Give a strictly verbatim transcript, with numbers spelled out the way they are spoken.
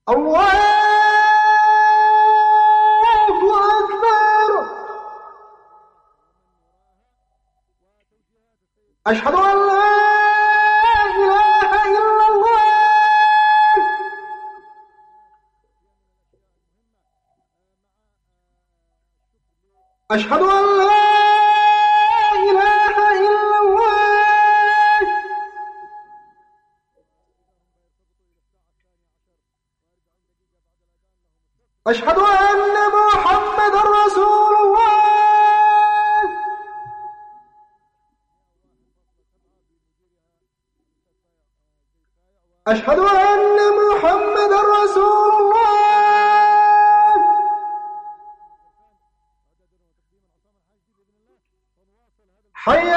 الله أكبر. أشهد أن لا إله إلا الله. أشهد أن لا إله إلا الله. أشهد أن محمدا رسول الله. أشهد أن محمدا رسول الله. حي